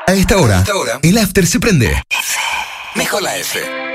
A esta hora, el after se prende. Mejor la F.